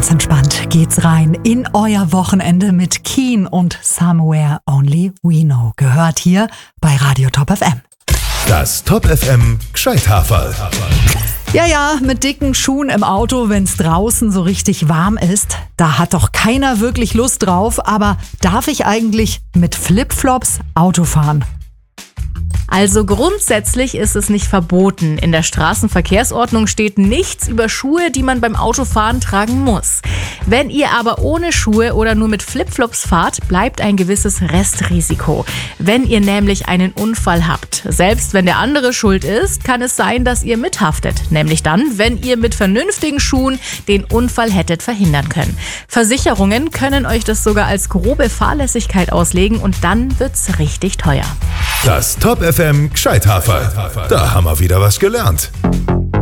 Ganz entspannt geht's rein in euer Wochenende mit Keen und Somewhere Only We Know. Gehört hier bei Radio Top FM. Das Top FM Gscheithaferl. Ja, mit dicken Schuhen im Auto, wenn's draußen so richtig warm ist. Da hat doch keiner wirklich Lust drauf. Aber darf ich eigentlich mit Flipflops Auto fahren? Also grundsätzlich ist es nicht verboten. In der Straßenverkehrsordnung steht nichts über Schuhe, die man beim Autofahren tragen muss. Wenn ihr aber ohne Schuhe oder nur mit Flipflops fahrt, bleibt ein gewisses Restrisiko. Wenn ihr nämlich einen Unfall habt, selbst wenn der andere schuld ist, kann es sein, dass ihr mithaftet. Nämlich dann, wenn ihr mit vernünftigen Schuhen den Unfall hättet verhindern können. Versicherungen können euch das sogar als grobe Fahrlässigkeit auslegen und dann wird's richtig teuer. Das Top FM Gscheithaferl. Da haben wir wieder was gelernt.